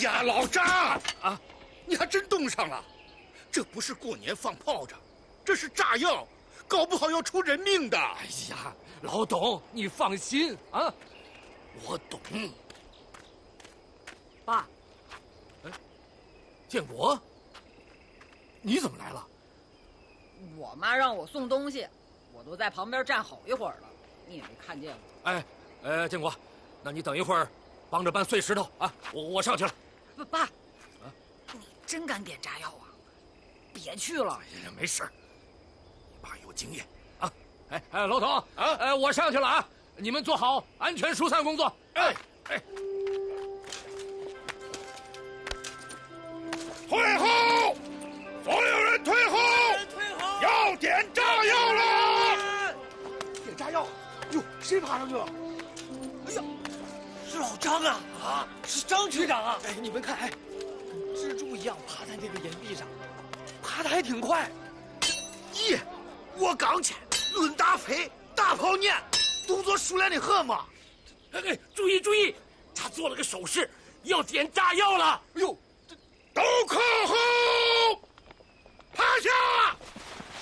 呀，老张啊，你还真冻上了！这不是过年放炮仗，这是炸药，搞不好要出人命的。 哎呀，老董，你放心啊， 我懂。 爸， 哎，建国，你怎么来了？ 我妈让我送东西，我都在旁边站好一会儿了，你也没看见我。 哎，建国，那你等一会儿，帮着搬碎石头啊！我上去了。 爸，啊，你真敢点炸药啊？别去了。 哎呀，没事，你爸有经验啊。哎，老董啊，我上去了啊，你们做好安全疏散工作。哎。 退后！所有人退后！要点炸药了！ 点炸药！哟，谁爬上去了？哎呀，是老张啊！啊，是张局长啊！哎，你们看，跟蜘蛛一样爬在那个岩壁上，爬得还挺快。 咦，我刚去，论打飞，大炮念，动作熟练的很嘛。 哎，注意，他做了个手势，要点炸药了。哎呦！ 都靠后！